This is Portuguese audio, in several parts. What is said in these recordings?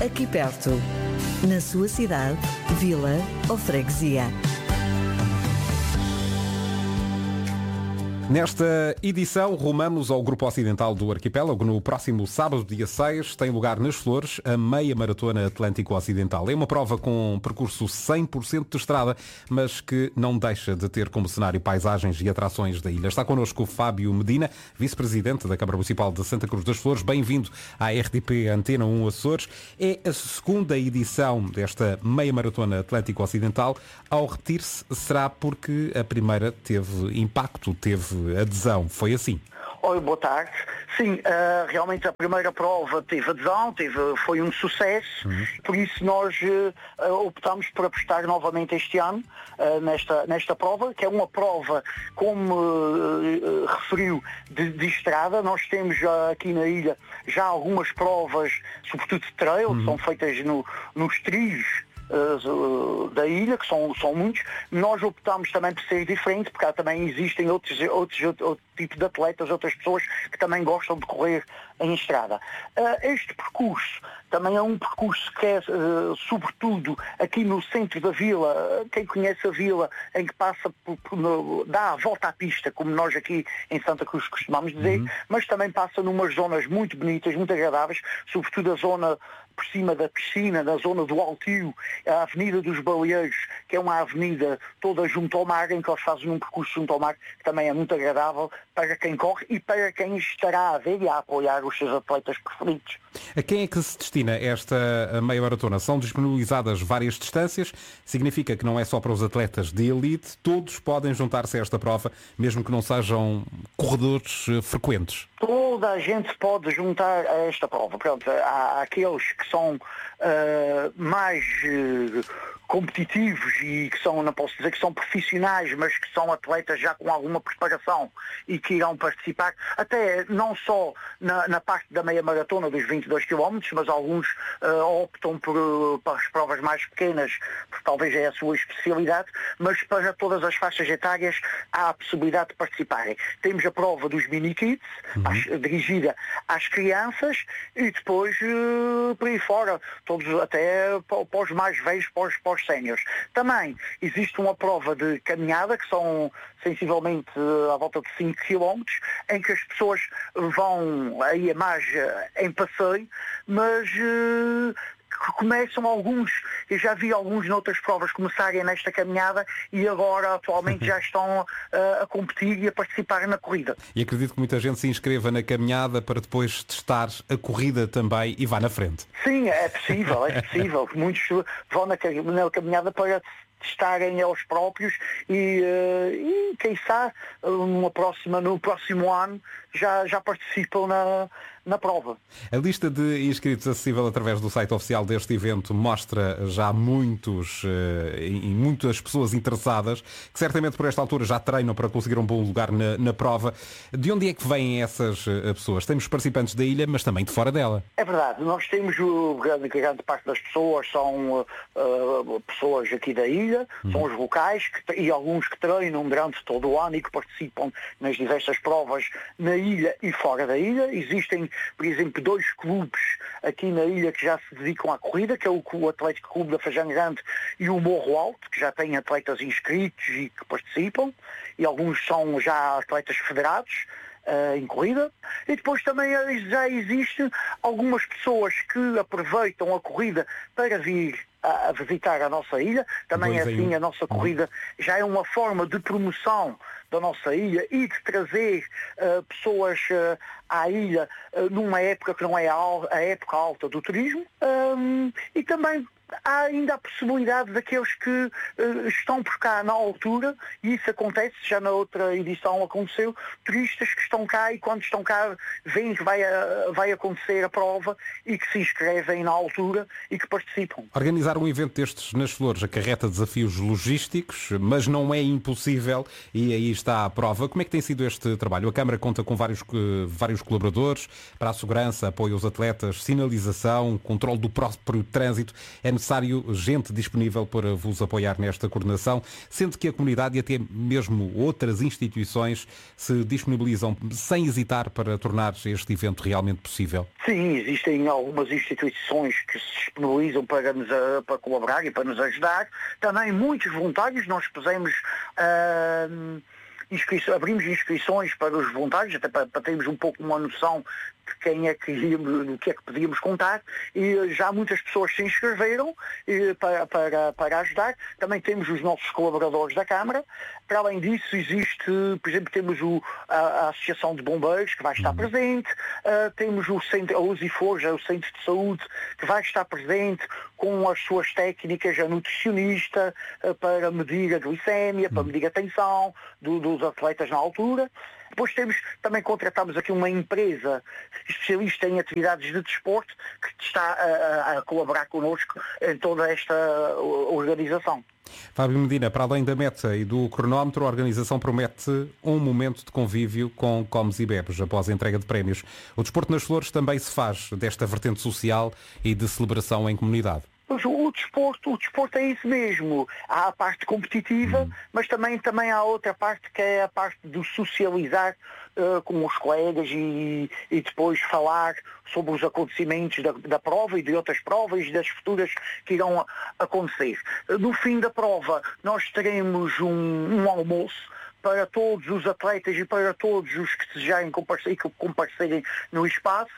aqui perto, na sua cidade, vila ou freguesia. Nesta edição, rumamos ao Grupo Ocidental do Arquipélago. No próximo sábado, dia 6, tem lugar nas Flores a Meia Maratona Atlântico Ocidental. É uma prova com percurso 100% de estrada, mas que não deixa de ter como cenário paisagens e atrações da ilha. Está connosco o Fábio Medina, vice-presidente da Câmara Municipal de Santa Cruz das Flores. Bem-vindo à RTP Antena 1 Açores. É a segunda edição desta Meia Maratona Atlântico Ocidental. Ao repetir-se, será porque a primeira teve impacto, teve adesão. Foi assim? Oi, boa tarde. Sim, realmente a primeira prova teve adesão, foi um sucesso, por isso nós optámos por apostar novamente este ano nesta prova, que é uma prova, como referiu, de estrada. Nós temos aqui na ilha já algumas provas, sobretudo de trail, que são feitas nos trilhos da ilha, que são muitos. Nós optámos também por ser diferente, porque também existem outro tipo de atletas, outras pessoas que também gostam de correr em estrada. Este percurso também é um percurso que é, sobretudo, aqui no centro da vila. Quem conhece a vila, em que passa dá a volta à pista, como nós aqui em Santa Cruz costumamos dizer, mas também passa numas zonas muito bonitas, muito agradáveis, sobretudo a zona por cima da piscina, na zona do Altio, a Avenida dos Baleeiros, que é uma avenida toda junto ao mar, em que eles fazem um percurso junto ao mar, que também é muito agradável para quem corre e para quem estará a ver e a apoiar os seus atletas preferidos. A quem é que se destina esta meia maratona? São disponibilizadas várias distâncias, significa que não é só para os atletas de elite, todos podem juntar-se a esta prova, mesmo que não sejam corredores frequentes. Toda a gente pode juntar a esta prova. Pronto, há aqueles que são mais competitivos e que são, não posso dizer que são profissionais, mas que são atletas já com alguma preparação e que irão participar, até não só na parte da meia maratona dos 22 km, mas alguns optam para as provas mais pequenas, porque talvez é a sua especialidade, mas para todas as faixas etárias há a possibilidade de participarem. Temos a prova dos mini-kits, dirigida às crianças, e depois por aí fora, todos até para os mais velhos, para os séniores. Também existe uma prova de caminhada, que são sensivelmente à volta de 5 km, em que as pessoas vão aí a mais em passeio, mas que começam alguns, eu já vi alguns noutras provas começarem nesta caminhada e agora atualmente já estão a competir e a participar na corrida. E acredito que muita gente se inscreva na caminhada para depois testar a corrida também e vá na frente. Sim, é possível. Muitos vão na caminhada para testarem eles próprios e quem sabe no próximo ano já participam na prova. A lista de inscritos acessível através do site oficial deste evento mostra já muitas pessoas interessadas, que certamente por esta altura já treinam para conseguir um bom lugar na prova. De onde é que vêm essas pessoas? Temos participantes da ilha, mas também de fora dela. É verdade, nós temos grande parte das pessoas são pessoas aqui da ilha, são os locais e alguns que treinam durante todo o ano e que participam nas diversas provas na ilha e fora da ilha. Existem, por exemplo, 2 clubes aqui na ilha que já se dedicam à corrida, que é o Atlético Clube da Fajã Grande e o Morro Alto, que já têm atletas inscritos e que participam, e alguns são já atletas federados em corrida. E depois também já existem algumas pessoas que aproveitam a corrida para vir a visitar a nossa ilha. Também assim a nossa corrida já é uma forma de promoção da nossa ilha e de trazer pessoas à ilha numa época que não é a época alta do turismo, e também há ainda a possibilidade daqueles que estão por cá na altura, e isso acontece, já na outra edição aconteceu, turistas que estão cá e quando estão cá veem que vai acontecer a prova e que se inscrevem na altura e que participam. Organizar Organizar um evento destes nas Flores acarreta desafios logísticos, mas não é impossível e aí está a prova. Como é que tem sido este trabalho? A Câmara conta com vários colaboradores para a segurança, apoio aos atletas, sinalização, controle do próprio trânsito. É necessário gente disponível para vos apoiar nesta coordenação, sendo que a comunidade e até mesmo outras instituições se disponibilizam sem hesitar para tornar este evento realmente possível. Sim, existem algumas instituições que se disponibilizam para colaborar e para nos ajudar. Também muitos voluntários, nós pusemos abrimos inscrições para os voluntários, até para termos um pouco uma noção de quem é que íamos, do que é que podíamos contar, e já muitas pessoas se inscreveram para ajudar. Também temos os nossos colaboradores da Câmara. Para além disso, existe, por exemplo, temos a Associação de Bombeiros, que vai estar presente, temos o centro, a Usiforja, o Centro de Saúde, que vai estar presente com as suas técnicas, a nutricionista, para medir a glicémia, para medir a tensão dos atletas na altura. Depois também contratamos aqui uma empresa especialista em atividades de desporto que está a colaborar connosco em toda esta organização. Fábio Medina, para além da meta e do cronómetro, a organização promete um momento de convívio com comes e bebes após a entrega de prémios. O desporto nas Flores também se faz desta vertente social e de celebração em comunidade. O desporto é isso mesmo. Há a parte competitiva, mas também há outra parte que é a parte do socializar com os colegas e depois falar sobre os acontecimentos da prova e de outras provas e das futuras que irão acontecer. No fim da prova nós teremos um almoço para todos os atletas e para todos os que desejarem comparecerem no espaço.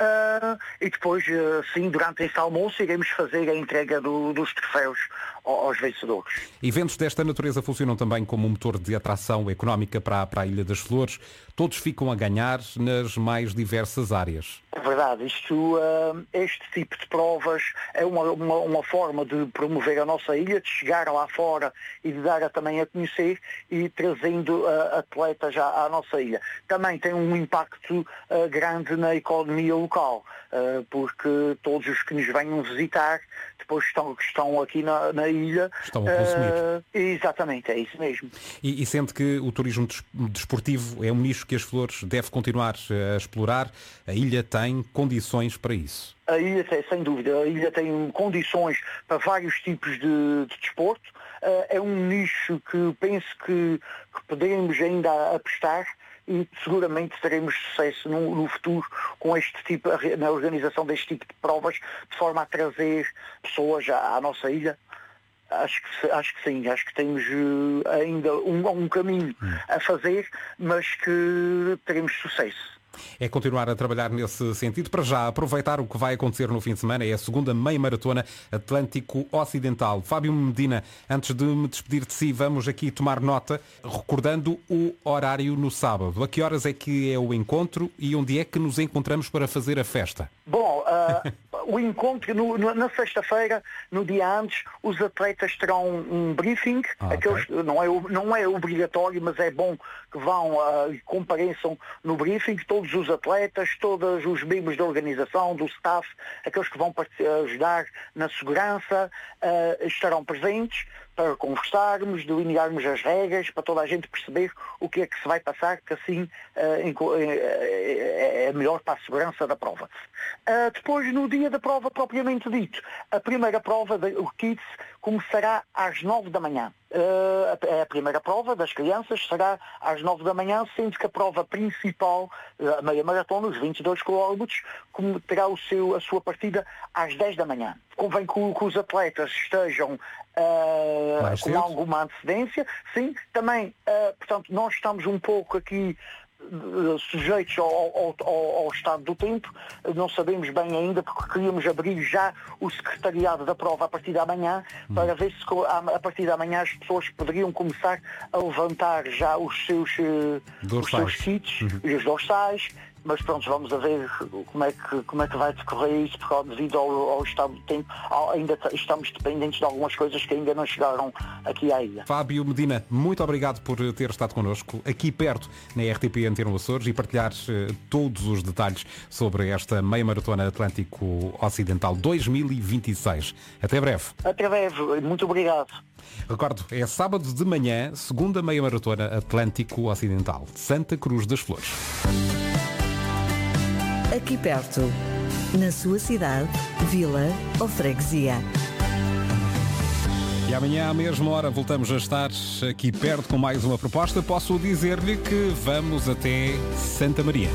E depois, sim, durante esse almoço, iremos fazer a entrega dos troféus aos vencedores. Eventos desta natureza funcionam também como um motor de atração económica para a Ilha das Flores. Todos ficam a ganhar nas mais diversas áreas. É verdade, este tipo de provas é uma forma de promover a nossa ilha, de chegar lá fora e de dar também a conhecer e trazendo atletas à nossa ilha. Também tem um impacto grande na economia local, porque todos os que nos venham visitar depois estão aqui na ilha. Estão a consumir. Exatamente, é isso mesmo. E sente que o turismo desportivo é um nicho que as Flores deve continuar a explorar. A ilha tem condições para isso. A ilha tem, sem dúvida, a ilha tem condições para vários tipos de desporto. É um nicho que penso que podemos ainda apostar e seguramente teremos sucesso no futuro com este tipo, na organização deste tipo de provas, de forma a trazer pessoas à nossa ilha. Acho que sim, acho que temos ainda um caminho a fazer, mas que teremos sucesso. É continuar a trabalhar nesse sentido. Para já, aproveitar o que vai acontecer no fim de semana, é a segunda meia maratona Atlântico Ocidental. Fábio Medina, antes de me despedir de si, vamos aqui tomar nota, recordando o horário no sábado. A que horas é que é o encontro e onde é que nos encontramos para fazer a festa? Bom, o encontro na sexta-feira, no dia antes, os atletas terão um briefing. Aqueles, okay. Não é obrigatório, mas é bom que vão e compareçam no briefing. Todos os atletas, todos os membros da organização, do staff, aqueles que vão ajudar na segurança, estarão presentes para conversarmos, delinearmos as regras, para toda a gente perceber o que é que se vai passar, que assim é melhor para a segurança da prova. Depois, no dia da prova propriamente dito, a primeira prova, o Kids, começará às 9 da manhã. A primeira prova das crianças será às 9 da manhã, sendo que a prova principal, a meia maratona, os 22 km, terá a sua partida às 10 da manhã. Convém que os atletas estejam com alguma antecedência. Sim, também, portanto, nós estamos um pouco aqui sujeitos ao estado do tempo. Não sabemos bem ainda, porque queríamos abrir já o secretariado da prova a partir da manhã, para ver se a partir da manhã as pessoas poderiam começar a levantar já os seus kits e os dorsais, mas pronto, vamos a ver como é que vai decorrer isso, porque devido ao estado do tempo, ainda estamos dependentes de algumas coisas que ainda não chegaram aqui à ilha. Fábio Medina, muito obrigado por ter estado connosco aqui perto na RTP Antena Açores e partilhar todos os detalhes sobre esta meia maratona Atlântico Ocidental 2026. Até breve. Até breve, muito obrigado. Recordo, é sábado de manhã, segunda meia maratona Atlântico Ocidental, Santa Cruz das Flores. Aqui perto, na sua cidade, vila ou freguesia. E amanhã à mesma hora voltamos a estar aqui perto com mais uma proposta. Posso dizer-lhe que vamos até Santa Maria.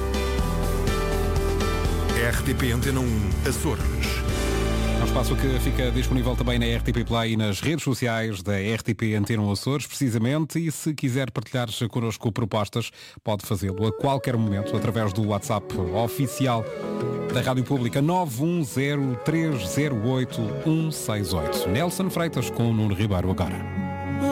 RTP Antena 1 Açores. É um espaço que fica disponível também na RTP Play e nas redes sociais da RTP Antena Açores, precisamente, e se quiser partilhar connosco propostas, pode fazê-lo a qualquer momento através do WhatsApp oficial da Rádio Pública 910308168. Nelson Freitas com o Nuno Ribeiro agora.